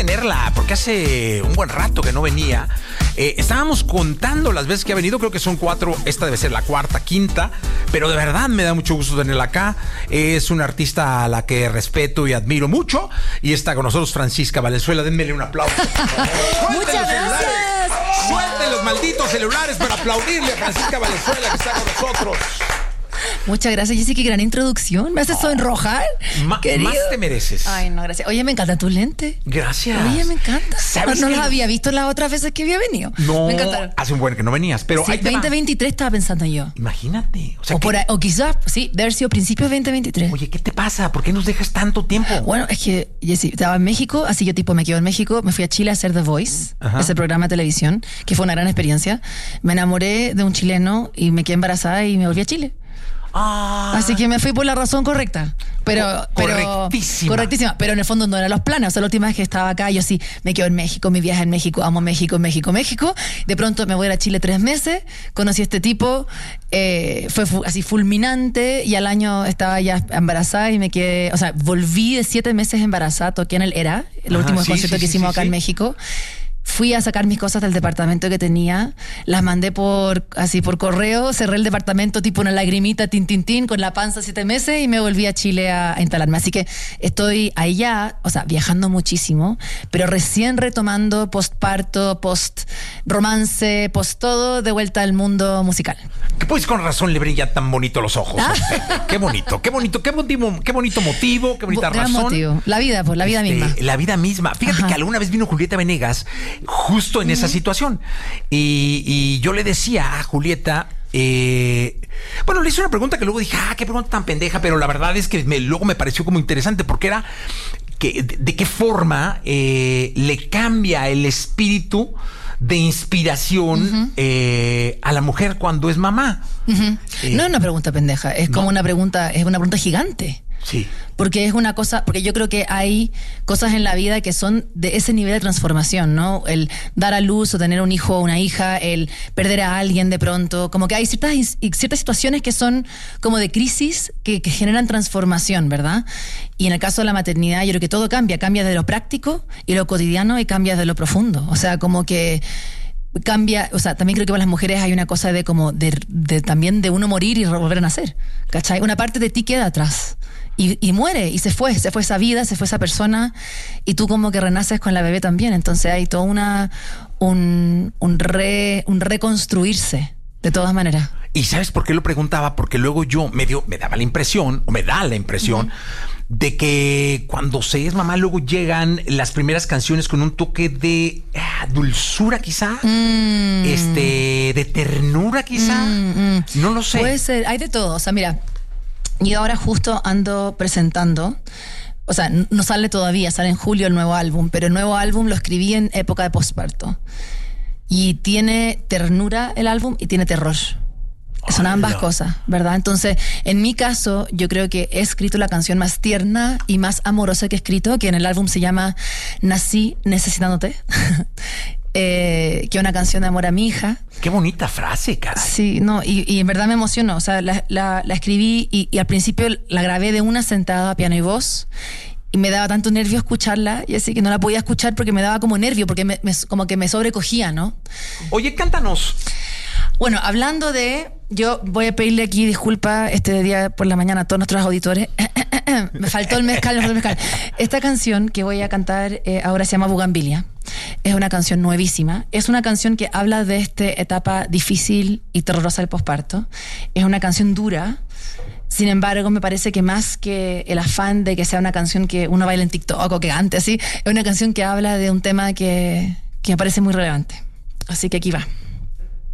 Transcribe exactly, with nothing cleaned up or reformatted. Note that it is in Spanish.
tenerla, porque hace un buen rato que no venía. Eh, estábamos contando las veces que ha venido, creo que son cuatro, esta debe ser la cuarta, quinta, pero de verdad me da mucho gusto tenerla acá. Es una artista a la que respeto y admiro mucho, y está con nosotros Francisca Valenzuela. Denmele un aplauso. Muchas gracias. Suelten los malditos celulares para aplaudirle a Francisca Valenzuela, que está con nosotros. Muchas gracias, Jessy, qué gran introducción. ¿Me haces sonrojar? Ma- más te mereces. Ay, no, gracias. Oye, me encantan tus lentes. Gracias. Oye, me encanta. ¿Sabes no que los no? había visto las otras veces que había venido. No, me encantaron. hace un buen que no venías, pero Sí, ahí te va. veinte veintitrés estaba pensando yo. Imagínate. O, sea, O, por ¿qué- ahí- o quizás, sí, de haber sido principios veinte veintitrés. Oye, ¿qué te pasa? ¿Por qué nos dejas tanto tiempo? Bueno, es que, Jessy, estaba en México, así yo tipo me quedo en México, me fui a Chile a hacer The Voice, Ajá. ese programa de televisión, que fue una gran experiencia. Me enamoré de un chileno y me quedé embarazada y me volví a Chile. Ah, Así que me fui por la razón correcta. Pero, Co- pero correctísima. correctísima. Pero en el fondo no eran los planes. O sea, la última vez que estaba acá, yo sí me quedo en México, mi viaje en México, amo México, México, México. De pronto me voy a ir a Chile tres meses, conocí a este tipo, eh, fue fu- así fulminante, y al año estaba ya embarazada y me quedé, o sea, volví de siete meses embarazada, toqué en el ERA, el Ajá, último sí, concierto sí, que sí, hicimos sí, acá sí. en México. Fui a sacar mis cosas del departamento que tenía, las mandé por así por correo, cerré el departamento tipo una lagrimita, tin, tin, tin, con la panza siete meses y me volví a Chile a, a instalarme. Así que estoy allá, o sea, viajando muchísimo, pero recién retomando postparto, post romance, post todo, de vuelta al mundo musical. que pues con razón le brillan tan bonito los ojos. Ah. a usted. Qué bonito, qué bonito, qué motivo, qué bonito motivo, qué bonita Gran razón. motivo. La vida, pues, la vida Este, misma. La vida misma. Fíjate Ajá. que alguna vez vino Julieta Venegas justo en esa situación. Y, y yo le decía a Julieta, eh, bueno, le hice una pregunta que luego dije, ah, qué pregunta tan pendeja, pero la verdad es que me, luego me pareció como interesante porque era que, de, de qué forma eh, le cambia el espíritu de inspiración uh-huh. eh, a la mujer cuando es mamá. Uh-huh. Eh, no es una pregunta pendeja, es como no. una pregunta, es una pregunta gigante. Sí. Porque es una cosa, porque yo creo que hay cosas en la vida que son de ese nivel de transformación, ¿no? El dar a luz o tener un hijo o una hija, el perder a alguien de pronto, como que hay ciertas, ciertas situaciones que son como de crisis que, que generan transformación, ¿verdad? Y en el caso de la maternidad yo creo que todo cambia, cambia de lo práctico y lo cotidiano y cambia de lo profundo, o sea, como que cambia, o sea, también creo que para las mujeres hay una cosa de como, de, de también de uno morir y volver a nacer, ¿cachai? Una parte de ti queda atrás. Y, y muere, y se fue, se fue esa vida, se fue esa persona, y tú como que renaces con la bebé también. Entonces hay todo una un, un, re, un reconstruirse, de todas maneras. ¿Y sabes por qué lo preguntaba? Porque luego yo me dio, me daba la impresión, o me da la impresión, uh-huh. de que cuando se es mamá, luego llegan las primeras canciones con un toque de ah, dulzura, quizá, mm. este, de ternura, quizá. Mm, mm. No lo sé. Puede ser, hay de todo. O sea, mira, yo ahora justo ando presentando, o sea, no sale todavía, sale en julio el nuevo álbum, pero el nuevo álbum lo escribí en época de posparto. Y tiene ternura el álbum y tiene terror. Son ambas Hola. cosas, ¿verdad? Entonces, en mi caso, yo creo que he escrito la canción más tierna y más amorosa que he escrito, que en el álbum se llama Nací Necesitándote. Eh, que es una canción de amor a mi hija. Qué bonita frase, cara. Sí, no, y, y en verdad me emocionó. O sea, la, la, la escribí y, y al principio la grabé de una sentada, piano y voz, y me daba tanto nervio escucharla, y así que no la podía escuchar porque me daba como nervio, porque me, me, como que me sobrecogía, ¿no? Oye, cántanos. Bueno, hablando de... Yo voy a pedirle aquí disculpas este día por la mañana a todos nuestros auditores. Me faltó el mezcal, me faltó el mezcal. Esta canción que voy a cantar eh, ahora se llama Bugambilia. Es una canción nuevísima. Es una canción que habla de esta etapa difícil y terrorosa del posparto. Es una canción dura. Sin embargo, me parece que más que el afán de que sea una canción que uno baila en TikTok o que cante así, es una canción que habla de un tema que, que me parece muy relevante. Así que aquí va.